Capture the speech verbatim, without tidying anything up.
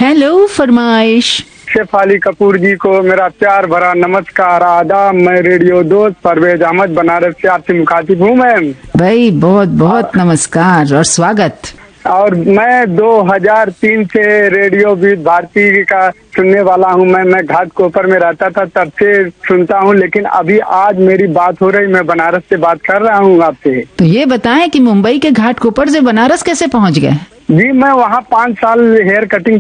Hello फरमाइश। शेफाली कपूर जी को मेरा प्यार भरा नमस्कार, आदाब। मैं रेडियो दोस्त परवेज अहमद बनारस से आपसे मुखातिब हूँ मैम। भाई बहुत बहुत नमस्कार और स्वागत। और मैं दो हज़ार तीन से रेडियो भी भारती का सुनने वाला हूँ। मैं मैं घाटकोपर में रहता था तब से सुनता हूँ, लेकिन अभी आज मेरी बात हो रही, मैं बनारस से बात कर रहा हूँ आपसे। तो ये बताएं कि मुंबई के घाटकोपर से बनारस कैसे पहुँच गए? जी मैं वहाँ पाँच साल हेयर कटिंग